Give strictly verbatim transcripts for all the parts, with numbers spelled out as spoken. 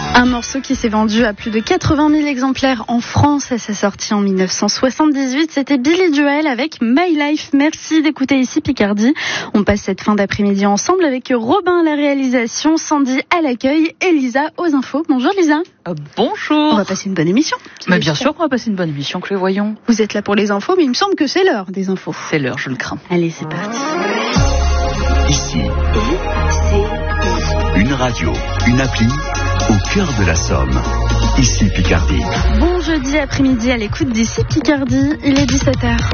Un morceau qui s'est vendu à plus de quatre-vingt mille exemplaires en France à sa sortie en dix-neuf cent soixante-dix-huit. C'était Billy Joel avec My Life. Merci d'écouter ici Picardie. On passe cette fin d'après-midi ensemble avec Robin à la réalisation, Sandy à l'accueil et Lisa aux infos. Bonjour Lisa. Euh, bonjour. On va passer une bonne émission. Mais bien sûr qu'on va passer une bonne émission, que le voyons. Vous êtes là pour les infos, mais il me semble que c'est l'heure des infos. C'est l'heure, je le crains. Allez, c'est parti. Ici, une radio, une appli au cœur de la Somme. Ici Picardie. Bon jeudi après-midi à l'écoute d'Ici Picardie. Il est dix-sept heures.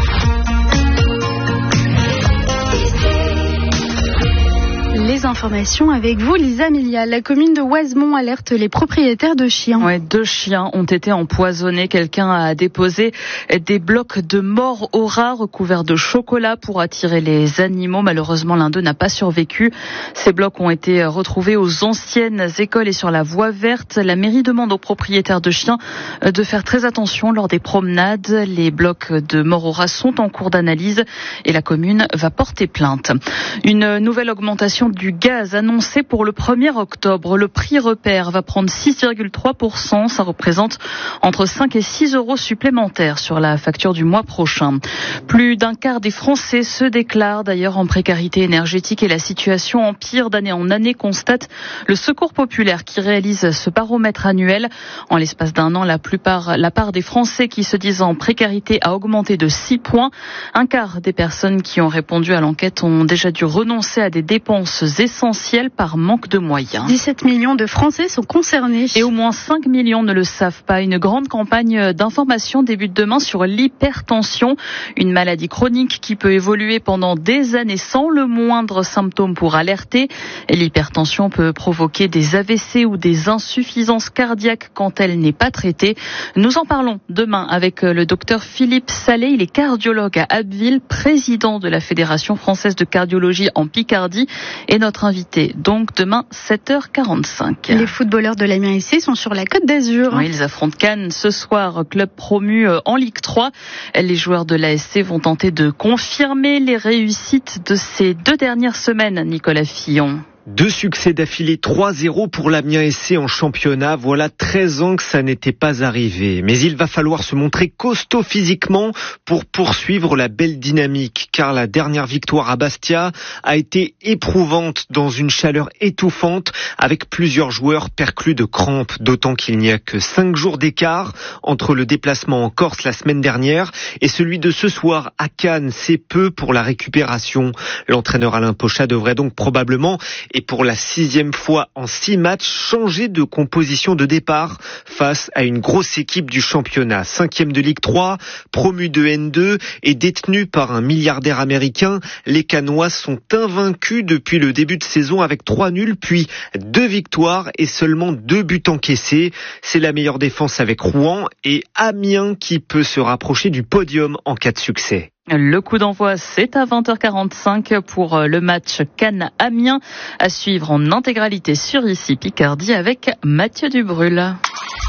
Les informations avec vous, Lisa Milia. La commune de Oisemont alerte les propriétaires de chiens. Ouais, deux chiens ont été empoisonnés. Quelqu'un a déposé des blocs de mort au rat recouverts de chocolat pour attirer les animaux. Malheureusement, l'un d'eux n'a pas survécu. Ces blocs ont été retrouvés aux anciennes écoles et sur la voie verte. La mairie demande aux propriétaires de chiens de faire très attention lors des promenades. Les blocs de mort au rat sont en cours d'analyse et la commune va porter plainte. Une nouvelle augmentation du gaz annoncé pour le premier octobre. Le prix repère va prendre six virgule trois pour cent. Ça représente entre cinq et six euros supplémentaires sur la facture du mois prochain. Plus d'un quart des Français se déclarent d'ailleurs en précarité énergétique et la situation empire d'année en année, constate le Secours populaire qui réalise ce baromètre annuel. En l'espace d'un an, la plupart, la part des Français qui se disent en précarité a augmenté de six points. Un quart des personnes qui ont répondu à l'enquête ont déjà dû renoncer à des dépenses essentielles par manque de moyens. dix-sept millions de Français sont concernés. Et au moins cinq millions ne le savent pas. Une grande campagne d'information débute demain sur l'hypertension, une maladie chronique qui peut évoluer pendant des années sans le moindre symptôme pour alerter. L'hypertension peut provoquer des A V C ou des insuffisances cardiaques quand elle n'est pas traitée. Nous en parlons demain avec le docteur Philippe Salé. Il est cardiologue à Abbeville, président de la Fédération française de cardiologie en Picardie. Et notre invité, donc demain, sept heures quarante-cinq. Les footballeurs de l'Amiens S C sont sur la Côte d'Azur. Oui, ils affrontent Cannes ce soir, club promu en Ligue trois. Les joueurs de l'A S C vont tenter de confirmer les réussites de ces deux dernières semaines, Nicolas Fillon. Deux succès d'affilée, trois zéro pour l'Amiens S C en championnat. Voilà treize ans que ça n'était pas arrivé. Mais il va falloir se montrer costaud physiquement pour poursuivre la belle dynamique. Car la dernière victoire à Bastia a été éprouvante dans une chaleur étouffante avec plusieurs joueurs perclus de crampes. D'autant qu'il n'y a que cinq jours d'écart entre le déplacement en Corse la semaine dernière et celui de ce soir à Cannes. C'est peu pour la récupération. L'entraîneur Alain Pochat devrait donc probablement, et pour la sixième fois en six matchs, changer de composition de départ face à une grosse équipe du championnat. Cinquième de Ligue trois, promu de N deux et détenu par un milliardaire américain, les Cannois sont invaincus depuis le début de saison avec trois nuls, puis deux victoires et seulement deux buts encaissés. C'est la meilleure défense avec Rouen et Amiens qui peut se rapprocher du podium en cas de succès. Le coup d'envoi, c'est à vingt heures quarante-cinq pour le match Cannes-Amiens, à suivre en intégralité sur Ici Picardie avec Mathieu Dubrul.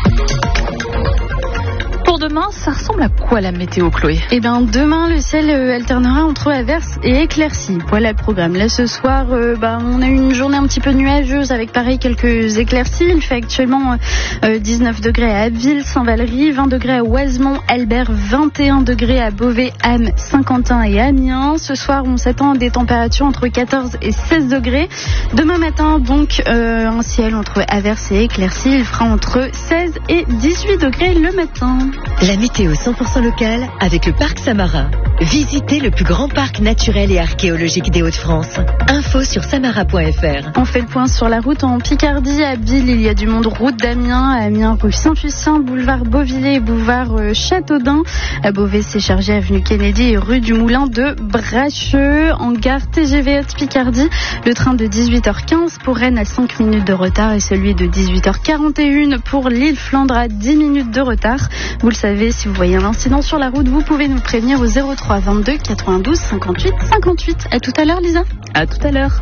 Pour demain, ça ressemble à quoi la météo, Chloé ? Eh bien, demain, le ciel euh, alternera entre averses et éclaircies. Voilà le programme. Là, ce soir, euh, bah, on a eu une journée un petit peu nuageuse avec, pareil, quelques éclaircies. Il fait actuellement euh, dix-neuf degrés à Abbeville, Saint-Valery, vingt degrés à Oisemont, Albert, vingt et un degrés à Beauvais, Ham, Saint-Quentin et Amiens. Ce soir, on s'attend à des températures entre quatorze et seize degrés. Demain matin, donc, euh, un ciel entre averses et éclaircies. Il fera entre seize et dix-huit degrés le matin. La météo cent pour cent locale avec le parc Samara. Visitez le plus grand parc naturel et archéologique des Hauts-de-France. Info sur samara point f r. On fait le point sur la route en Picardie. À Abbeville, il y a du monde route d'Amiens. À Amiens, rue Saint-Fucin, boulevard Beauvillé et boulevard euh, Châteaudun. À Beauvais, c'est chargé avenue Kennedy et rue du Moulin de Bracheux. En gare T G V Haute Picardie, le train de dix-huit heures quinze pour Rennes a cinq minutes de retard et celui de dix-huit heures quarante et un pour Lille Flandre à dix minutes de retard. Vous le savez, si vous voyez un incident sur la route, vous pouvez nous prévenir au zéro trois vingt-deux quatre-vingt-douze cinquante-huit cinquante-huit. À tout à l'heure, Lisa. À tout à l'heure.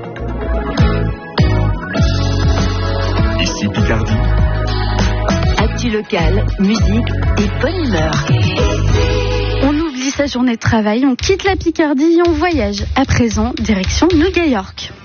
Ici Picardie. Actu locale, musique et bonne humeur. On oublie sa journée de travail, on quitte la Picardie et on voyage. À présent, direction New York.